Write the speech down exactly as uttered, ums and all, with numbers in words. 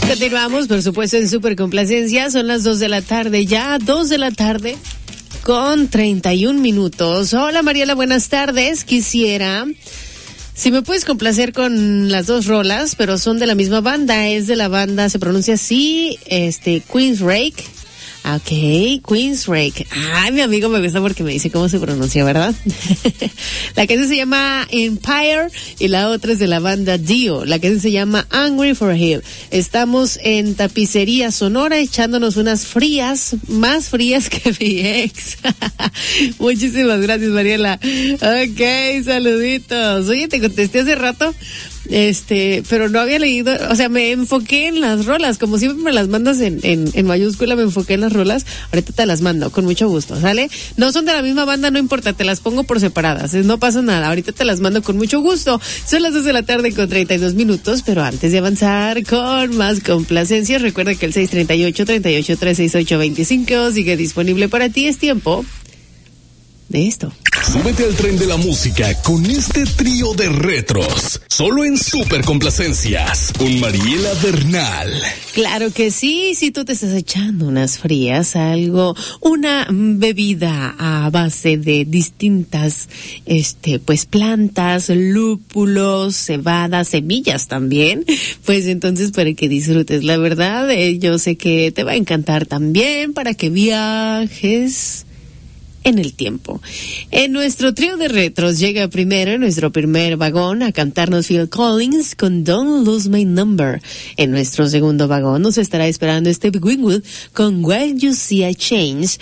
Continuamos, por supuesto, en Super Complacencia. Son las dos de la tarde, ya dos de la tarde con treinta y un minutos. Hola, Mariela, buenas tardes. Quisiera, si me puedes complacer con las dos rolas, pero son de la misma banda. Es de la banda, se pronuncia así, este, Queensryche. Ok, Queensryche. Ay, mi amigo me gusta porque me dice cómo se pronuncia, ¿verdad? La canción se llama Empire y la otra es de la banda Dio. La canción se llama Angry for Him. Estamos en Tapicería Sonora echándonos unas frías, más frías que mi ex. Muchísimas gracias, Mariela. Ok, saluditos. Oye, te contesté hace rato. Este, pero no había leído, o sea, me enfoqué en las rolas, como siempre me las mandas en, en, en mayúscula, me enfoqué en las rolas, ahorita te las mando, con mucho gusto, ¿sale? No son de la misma banda, no importa, te las pongo por separadas, no pasa nada, ahorita te las mando con mucho gusto. Son las dos de la tarde con treinta y dos minutos, pero antes de avanzar con más complacencias, recuerda que el seis tres ocho, tres ocho tres, seis ocho dos cinco sigue disponible para ti, es tiempo de esto. Súbete al tren de la música con este trío de retros, solo en Super Complacencias, con Mariela Bernal. Claro que sí, si tú te estás echando unas frías, algo, una bebida a base de distintas, este, pues plantas, lúpulos, cebada, semillas también, pues entonces para que disfrutes, la verdad, eh, yo sé que te va a encantar también para que viajes en el tiempo. En nuestro trío de retros llega primero en nuestro primer vagón a cantarnos Phil Collins con Don't Lose My Number. En nuestro segundo vagón nos estará esperando Stevie Winwood con When You See a Change.